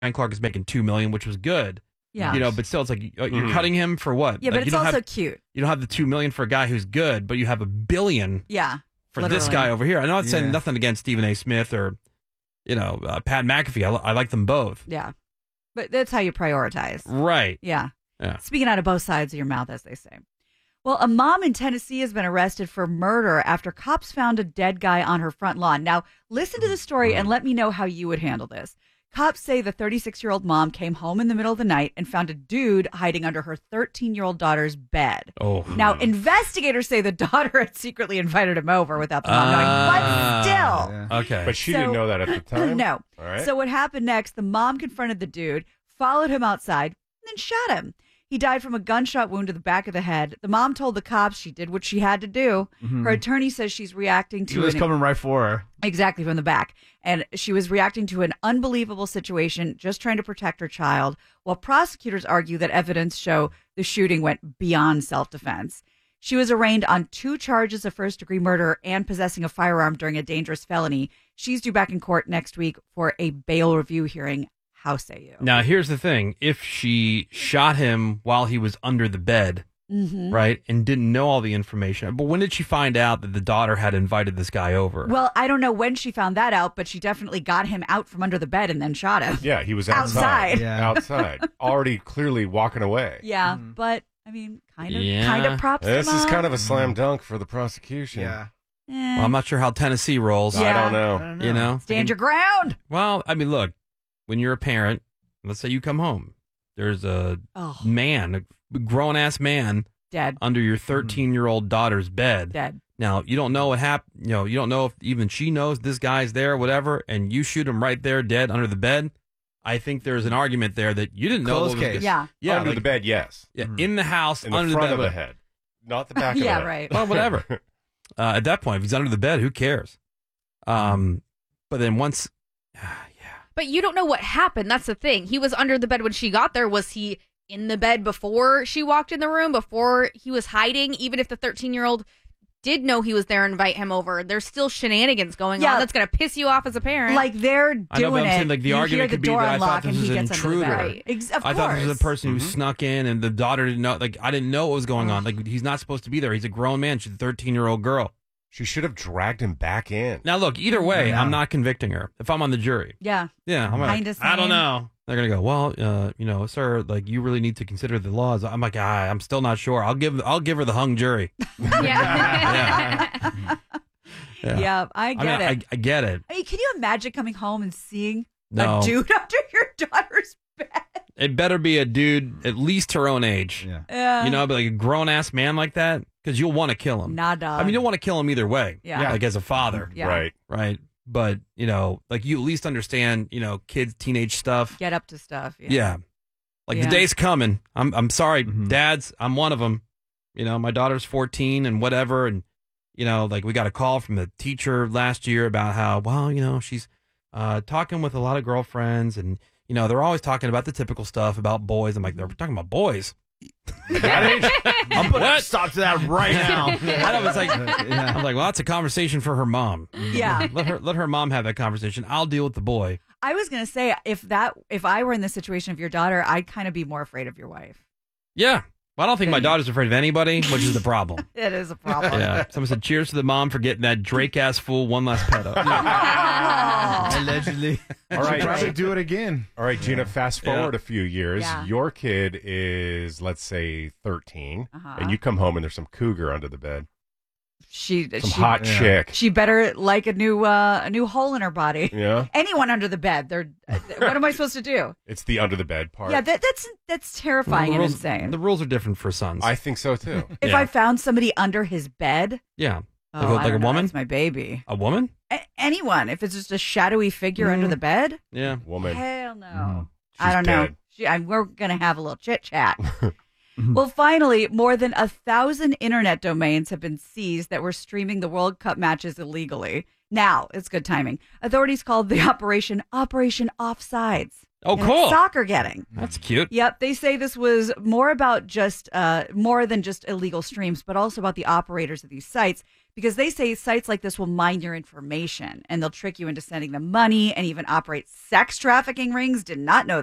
Clark is making $2 million, which was good. Yeah. You know, but still, it's like you're cutting him for what? Yeah, like, but it's also cute. You don't have the $2 million for a guy who's good, but you have $1 billion. Yeah. For this guy over here. I'm not saying nothing against Stephen A. Smith or, Pat McAfee. I like them both. Yeah. But that's how you prioritize. Right. Yeah. Yeah. Speaking out of both sides of your mouth, as they say. Well, a mom in Tennessee has been arrested for murder after cops found a dead guy on her front lawn. Now, listen to the story and let me know how you would handle this. Cops say the 36-year-old mom came home in the middle of the night and found a dude hiding under her 13-year-old daughter's bed. Oh. Now, investigators say the daughter had secretly invited him over without the mom knowing, but still. Yeah. Okay. But she didn't know that at the time? No. All right. So what happened next, the mom confronted the dude, followed him outside, and then shot him. He died from a gunshot wound to the back of the head. The mom told the cops she did what she had to do. Her attorney says she's reacting to He was coming right for her. Exactly, from the back. And she was reacting to an unbelievable situation, just trying to protect her child, while prosecutors argue that evidence show the shooting went beyond self-defense. She was arraigned on 2 charges of first-degree murder and possessing a firearm during a dangerous felony. She's due back in court next week for a bail review hearing. How say you? Now, here's the thing. If she shot him while he was under the bed, right, and didn't know all the information, but when did she find out that the daughter had invited this guy over? Well, I don't know when she found that out, but she definitely got him out from under the bed and then shot him. Yeah, he was outside. Outside. Already clearly walking away. Yeah, but, I mean, kind of props to This is mom. kind of a slam dunk for the prosecution. Yeah. Well, I'm not sure how Tennessee rolls. Yeah. I don't know. You know? Stand your ground. Well, I mean, look, when you're a parent, let's say you come home, there's a man, a grown-ass man, Dead. under your 13-year-old daughter's bed. Dead. Now, you don't know what happened. You don't know if even she knows this guy's there, whatever, and you shoot him right there, dead, under the bed. I think there's an argument there that you didn't know. Closed what was case. Yeah. Yeah, Under like- the bed, yes. Yeah, in the house, In the under front the of bed. the head. Not the back of the Yeah, head. right. Well, whatever. At that point, if he's under the bed, who cares? But then once, But you don't know what happened. That's the thing. He was under the bed when she got there. Was he in the bed before she walked in the room, before he was hiding? Even if the 13-year-old did know he was there and invite him over, there's still shenanigans going on that's going to piss you off as a parent. Like they're doing I know, but I'm saying, like, the you argument hear could the be door that I unlock thought and this he was an gets under the intruder. bed. Right. Of I thought this was a course. person who snuck in, and the daughter didn't know. Like, I didn't know what was going on. Like, he's not supposed to be there. He's a grown man. She's a 13-year-old girl. She should have dragged him back in. Now, look, either way, I'm not convicting her. If I'm on the jury, Yeah. I'm like, Kinda I don't same. know. They're gonna go, well, sir, like, you really need to consider the laws. I'm like, I'm still not sure. I'll give her the hung jury. yeah. Yeah, I get it. I get it. I mean, can you imagine coming home and seeing No. a dude under your daughter's bed? It better be a dude at least her own age. Yeah. But like a grown ass man like that, because you'll want to kill him. Nada. I mean, you'll want to kill him either way. Yeah. Like as a father. Yeah. Right. But, like you at least understand, kids, teenage stuff. Get up to stuff. Yeah. Like Yeah. the day's coming. I'm sorry, dads. I'm one of them. My daughter's 14 and whatever. And, like we got a call from the teacher last year about how, she's talking with a lot of girlfriends and, they're always talking about the typical stuff about boys. I'm like, they're talking about boys. That age? I'm putting a stop to that right now. I know, it's like, I'm like, well, that's a conversation for her mom. Yeah. Let her mom have that conversation. I'll deal with the boy. I was going to say, if I were in the situation of your daughter, I'd kind of be more afraid of your wife. Yeah. Well, I don't think my daughter's afraid of anybody, which is the problem. It is a problem. Yeah. Someone said, cheers to the mom for getting that Drake-ass fool one less pedo. Allegedly. All right. Probably do it again. All right, Gina, fast forward a few years. Yeah. Your kid is, let's say, 13, and you come home and there's some cougar under the bed. Some hot chick. She better like a new hole in her body. Yeah. Anyone under the bed. What am I supposed to do? It's the under the bed part. Yeah, that's terrifying and insane. The rules are different for sons. I think so, too. If I found somebody under his bed, Yeah. oh, Like I a don't know, woman? that's my baby. A woman? Anyone. If it's just a shadowy figure under the bed, Yeah. Woman. hell no. She's I don't know. dead. We're going to have a little chit chat. Well, finally, more than 1,000 internet domains have been seized that were streaming the World Cup matches illegally. Now, it's good timing. Authorities called the Operation Offsides. Oh, cool. Soccer getting. That's cute. Yep. They say this was more about more than just illegal streams, but also about the operators of these sites, because they say sites like this will mine your information and they'll trick you into sending them money and even operate sex trafficking rings. Did not know